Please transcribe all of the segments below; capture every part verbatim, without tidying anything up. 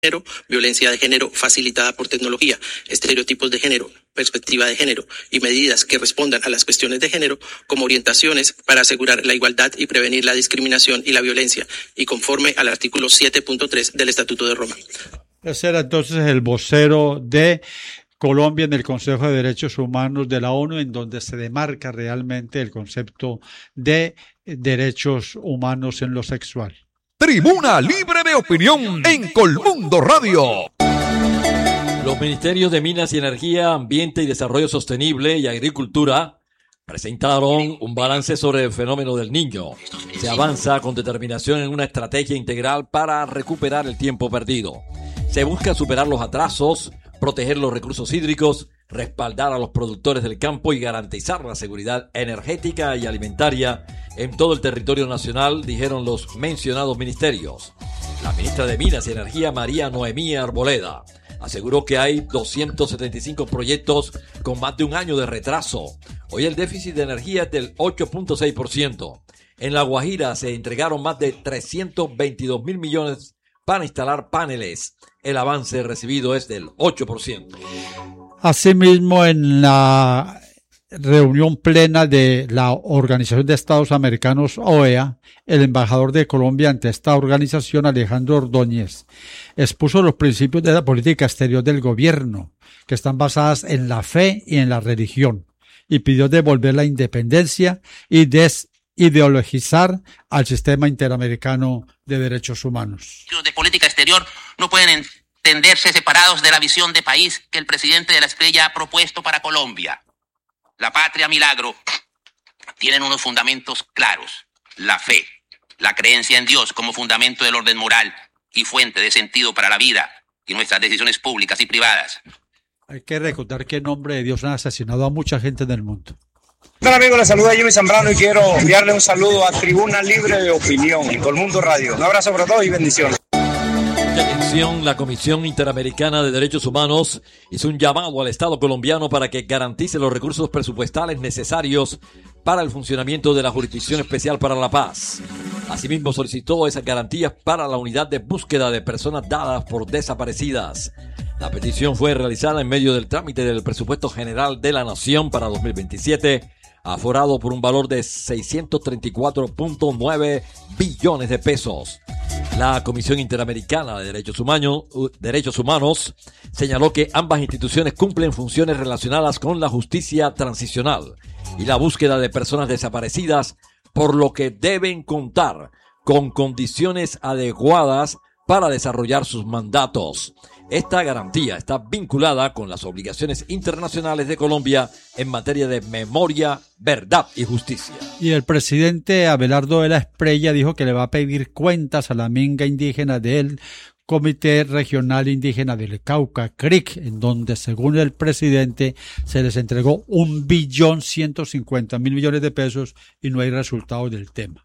género, violencia de género facilitada por tecnología, estereotipos de género, perspectiva de género y medidas que respondan a las cuestiones de género como orientaciones para asegurar la igualdad y prevenir la discriminación y la violencia, y conforme al artículo siete punto tres del Estatuto de Roma. Ese era entonces el vocero de Colombia en el Consejo de Derechos Humanos de la ONU, en donde se demarca realmente el concepto de derechos humanos en lo sexual. Tribuna Libre de Opinión en Colmundo Radio. Los ministerios de Minas y Energía, Ambiente y Desarrollo Sostenible y Agricultura presentaron un balance sobre el fenómeno del Niño. Se avanza con determinación en una estrategia integral para recuperar el tiempo perdido. Se busca superar los atrasos, proteger los recursos hídricos, respaldar a los productores del campo y garantizar la seguridad energética y alimentaria en todo el territorio nacional, dijeron los mencionados ministerios. La ministra de Minas y Energía, María Noemí Arboleda, aseguró que hay doscientos setenta y cinco proyectos con más de un año de retraso. Hoy el déficit de energía es del ocho punto seis por ciento. En La Guajira se entregaron más de trescientos veintidós mil millones para instalar paneles. El avance recibido es del ocho por ciento. Asimismo, en la reunión plena de la Organización de Estados Americanos, O E A, el embajador de Colombia ante esta organización, Alejandro Ordóñez, expuso los principios de la política exterior del gobierno, que están basadas en la fe y en la religión, y pidió devolver la independencia y desideologizar al sistema interamericano de derechos humanos. De política exterior no pueden entenderse separados de la visión de país que el presidente de la Estrella ha propuesto para Colombia. La patria milagro tienen unos fundamentos claros: la fe, la creencia en Dios como fundamento del orden moral y fuente de sentido para la vida y nuestras decisiones públicas y privadas. Hay que recordar que en nombre de Dios han asesinado a mucha gente en el mundo. Hola amigos, les saluda Jimmy Zambrano y quiero enviarle un saludo a Tribuna Libre de Opinión en Colmundo Radio. Un abrazo para todos y bendiciones. Atención, la Comisión Interamericana de Derechos Humanos hizo un llamado al Estado colombiano para que garantice los recursos presupuestales necesarios para el funcionamiento de la Jurisdicción Especial para la Paz. Asimismo, solicitó esas garantías para la unidad de búsqueda de personas dadas por desaparecidas. La petición fue realizada en medio del trámite del Presupuesto General de la Nación para dos mil veintisiete, aforado por un valor de seiscientos treinta y cuatro punto nueve billones de pesos. La Comisión Interamericana de Derechos Humanos, Derechos Humanos señaló que ambas instituciones cumplen funciones relacionadas con la justicia transicional y la búsqueda de personas desaparecidas, por lo que deben contar con condiciones adecuadas para desarrollar sus mandatos. Esta garantía está vinculada con las obligaciones internacionales de Colombia en materia de memoria, verdad y justicia. Y el presidente Abelardo de la Espriella dijo que le va a pedir cuentas a la minga indígena del Comité Regional Indígena del Cauca, C R I C, en donde, según el presidente, se les entregó un billón ciento cincuenta mil millones de pesos y no hay resultado del tema.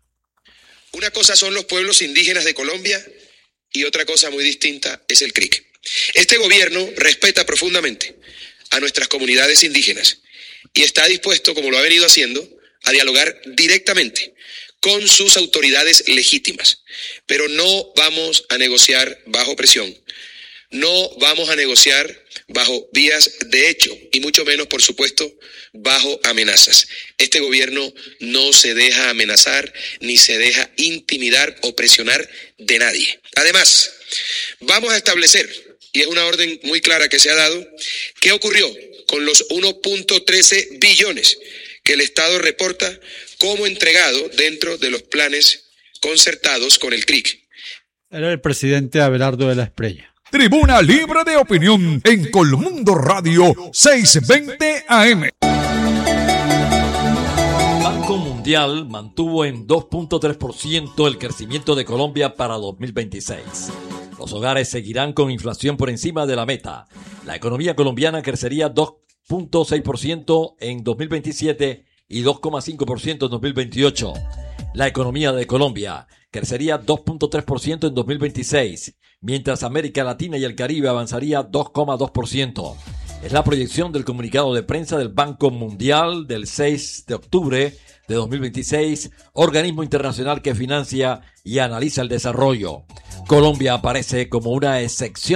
Una cosa son los pueblos indígenas de Colombia y otra cosa muy distinta es el C R I C. Este gobierno respeta profundamente a nuestras comunidades indígenas y está dispuesto, como lo ha venido haciendo, a dialogar directamente con sus autoridades legítimas. Pero no vamos a negociar bajo presión, no vamos a negociar bajo vías de hecho y mucho menos, por supuesto, bajo amenazas. Este gobierno no se deja amenazar ni se deja intimidar o presionar de nadie. Además, vamos a establecer, y es una orden muy clara que se ha dado, qué ocurrió con los uno punto trece billones que el Estado reporta como entregado dentro de los planes concertados con el C R I C. Era el presidente Abelardo de la Espriella. Tribuna Libre de Opinión en Colmundo Radio seiscientos veinte A M. Banco Mundial mantuvo en dos punto tres por ciento el crecimiento de Colombia para dos mil veintiséis. Los hogares seguirán con inflación por encima de la meta. La economía colombiana crecería dos punto seis por ciento en dos mil veintisiete y dos coma cinco por ciento en dos mil veintiocho. La economía de Colombia crecería dos punto tres por ciento en dos mil veintiséis, mientras América Latina y el Caribe avanzaría dos coma dos por ciento. Es la proyección del comunicado de prensa del Banco Mundial del seis de octubre de dos mil veintiséis, organismo internacional que financia y analiza el desarrollo. Colombia aparece como una excepción